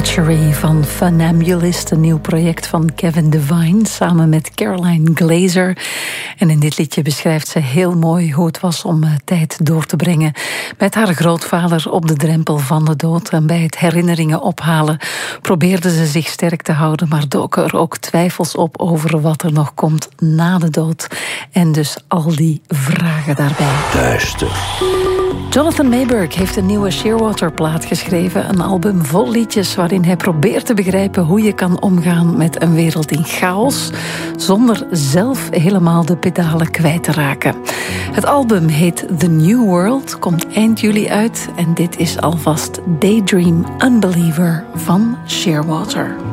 Treachery van Funambulist, een nieuw project van Kevin Devine samen met Caroline Glazer. En in dit liedje beschrijft ze heel mooi hoe het was om tijd door te brengen met haar grootvader op de drempel van de dood. En bij het herinneringen ophalen probeerde ze zich sterk te houden, maar doken er ook twijfels op over wat er nog komt na de dood. En dus al die vragen daarbij. Duister. Jonathan Mayberg heeft een nieuwe Shearwater-plaat geschreven. Een album vol liedjes waarin hij probeert te begrijpen hoe je kan omgaan met een wereld in chaos, zonder zelf helemaal de pedalen kwijt te raken. Het album heet The New World, komt eind juli uit. En dit is alvast Daydream Unbeliever van Shearwater.